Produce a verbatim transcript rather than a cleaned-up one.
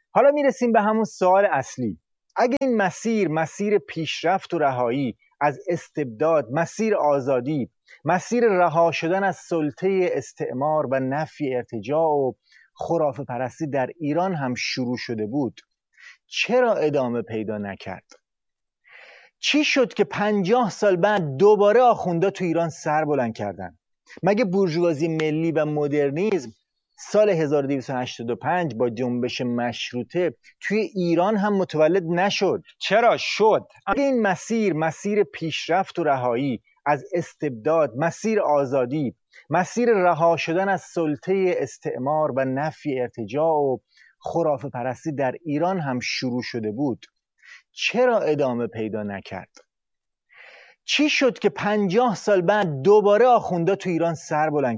حالا میرسیم به همون سوال اصلی. اگه این مسیر مسیر پیشرفت و رهایی از استبداد، مسیر آزادی، مسیر رها شدن از سلطه استعمار و نفی ارتجاع و خرافه پرستی در ایران هم شروع شده بود، چرا ادامه پیدا نکرد؟ چی شد که پنجاه سال بعد دوباره آخوندا تو ایران سر بلند کردن؟ مگه بورژوازی ملی و مدرنیسم سال هزار و دویست و هشتاد و پنج با جنبش مشروطه توی ایران هم متولد نشد؟ چرا شد؟ اگه این مسیر مسیر پیشرفت و رهایی از استبداد، مسیر آزادی، مسیر رها شدن از سلطه استعمار و نفی ارتجاع و خرافه پرستی در ایران هم شروع شده بود، چرا ادامه پیدا نکرد؟ چی شد که پنجاه سال بعد دوباره آخوندا تو ایران سر بلند